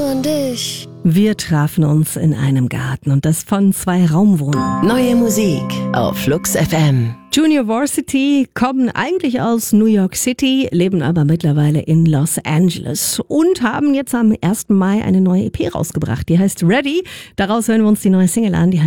und ich. Wir trafen uns in einem Garten und das von 2 Raumwohnungen. Neue Musik auf Flux FM. Junior Varsity kommen eigentlich aus New York City, leben aber mittlerweile in Los Angeles und haben jetzt am 1. Mai eine neue EP rausgebracht. Die heißt Ready. Daraus hören wir uns die neue Single an. Die heißt